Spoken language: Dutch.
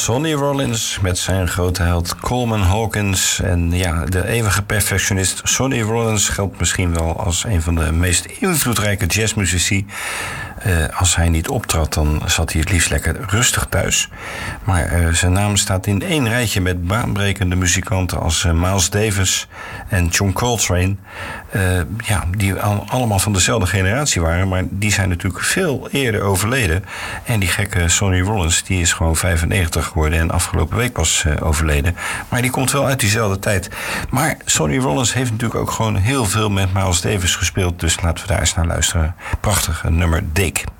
Sonny Rollins met zijn grote held Coleman Hawkins. En ja, de eeuwige perfectionist Sonny Rollins geldt misschien wel als een van de meest invloedrijke jazzmuzici. Als hij niet optrad, dan zat hij het liefst lekker rustig thuis. Maar zijn naam staat in één rijtje met baanbrekende muzikanten als Miles Davis en John Coltrane. Die allemaal van dezelfde generatie waren, maar die zijn natuurlijk veel eerder overleden. En die gekke Sonny Rollins, die is gewoon 95 geworden en afgelopen week pas overleden. Maar die komt wel uit diezelfde tijd. Maar Sonny Rollins heeft natuurlijk ook gewoon heel veel met Miles Davis gespeeld, dus laten we daar eens naar luisteren. Prachtig, een nummer Dick.